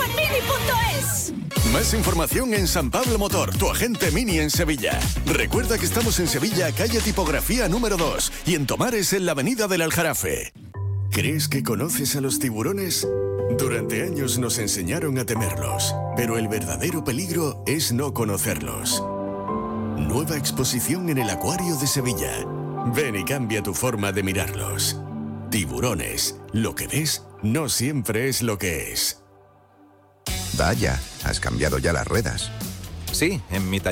en Mini.es. Más información en San Pablo Motor, tu agente Mini en Sevilla. Recuerda que estamos en Sevilla, calle Tipografía número 2, y en Tomares, en la avenida del Aljarafe. ¿Crees que conoces a los tiburones? Durante años nos enseñaron a temerlos, pero el verdadero peligro es no conocerlos. Nueva exposición en el Acuario de Sevilla. Ven y cambia tu forma de mirarlos. Tiburones, lo que ves no siempre es lo que es. Vaya, has cambiado ya las ruedas. Sí, en mi taller